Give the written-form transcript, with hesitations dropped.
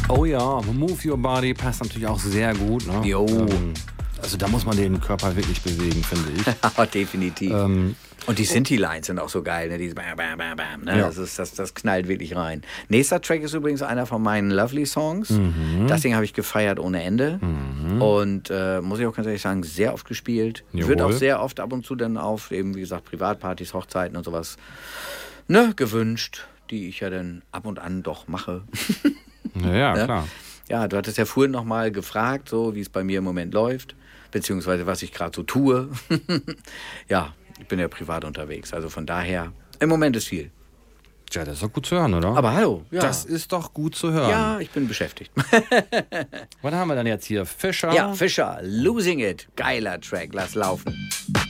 Oh ja, Move Your Body passt natürlich auch sehr gut. Ne? Jo. Also da muss man den Körper wirklich bewegen, finde ich. Definitiv. Und die Sinti-Lines sind auch so geil, ne? Diese Bam, Bam, Bam, Bam, ne? Ja. Das knallt wirklich rein. Nächster Track ist übrigens einer von meinen Lovely-Songs. Das Ding habe ich gefeiert ohne Ende. Und muss ich auch ganz ehrlich sagen, sehr oft gespielt. Jawohl. Wird auch sehr oft ab und zu dann auf, eben wie gesagt, Privatpartys, Hochzeiten und sowas, ne, gewünscht, die ich ja dann ab und an doch mache. Ja, Ne? klar. Ja, du hattest ja vorhin noch mal gefragt, so wie es bei mir im Moment läuft, beziehungsweise was ich gerade so tue. Ja, ich bin ja privat unterwegs, also von daher, im Moment ist viel. Tja, das ist doch gut zu hören, oder? Aber hallo, ja. Das ist doch gut zu hören. Ja, ich bin beschäftigt. Was haben wir dann jetzt hier? Fischer? Ja, Fischer, Losing It. Geiler Track, lass laufen.